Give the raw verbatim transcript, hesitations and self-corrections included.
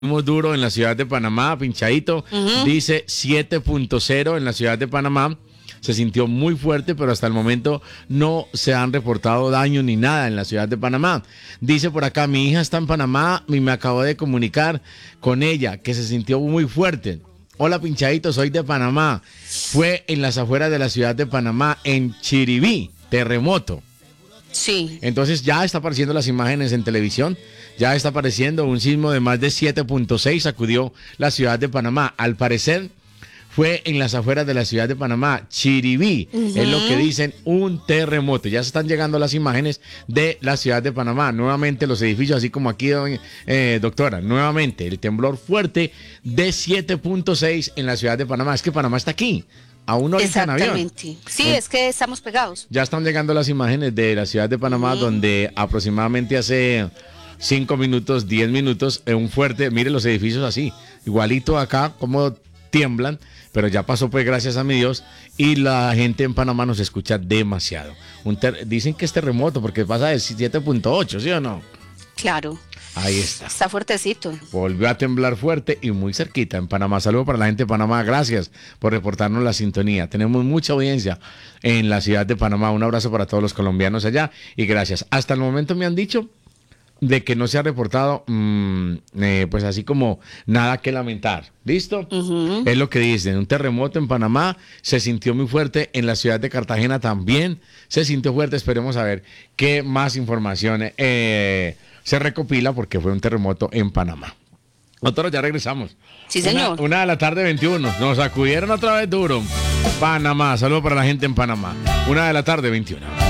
Muy duro en la ciudad de Panamá, pinchadito, uh-huh. Dice siete punto cero en la ciudad de Panamá. Se sintió muy fuerte, pero hasta el momento no se han reportado daños ni nada en la ciudad de Panamá. Dice por acá, mi hija está en Panamá y me acabo de comunicar con ella, que se sintió muy fuerte. Hola, pinchadito, soy de Panamá. Fue en las afueras de la ciudad de Panamá, en Chiribí, terremoto. Sí. Entonces ya está apareciendo las imágenes en televisión, ya está apareciendo un sismo de más de siete punto seis, sacudió la ciudad de Panamá. Al parecer fue en las afueras de la ciudad de Panamá, Chiribí, uh-huh. Es lo que dicen, un terremoto. Ya se están llegando las imágenes de la ciudad de Panamá, nuevamente los edificios, así como aquí, eh, doctora, nuevamente el temblor fuerte de siete punto seis en la ciudad de Panamá. Es que Panamá está aquí. A una horita en avión. Exactamente. Sí, ¿Eh? Es que estamos pegados. Ya están llegando las imágenes de la ciudad de Panamá, uh-huh. Donde aproximadamente hace cinco minutos, diez minutos, un fuerte, mire los edificios así, igualito acá, como tiemblan, pero ya pasó, pues, gracias a mi Dios, y la gente en Panamá nos escucha demasiado. Un ter- dicen que es terremoto porque pasa de siete punto ocho, ¿sí o no? Claro. Ahí está. Está fuertecito. Volvió a temblar fuerte y muy cerquita en Panamá. Saludos para la gente de Panamá. Gracias por reportarnos la sintonía. Tenemos mucha audiencia en la ciudad de Panamá. Un abrazo para todos los colombianos allá y gracias. Hasta el momento me han dicho de que no se ha reportado, mmm, eh, pues así como nada que lamentar. ¿Listo? Uh-huh. Es lo que dicen. Un terremoto en Panamá se sintió muy fuerte. En la ciudad de Cartagena también se sintió fuerte. Esperemos a ver qué más información eh, se recopila porque fue un terremoto en Panamá. Nosotros ya regresamos. Sí, señor. Una, una de la tarde, veintiuno. Nos sacudieron otra vez duro. Panamá. Saludos para la gente en Panamá. Una de la tarde, veintiuno.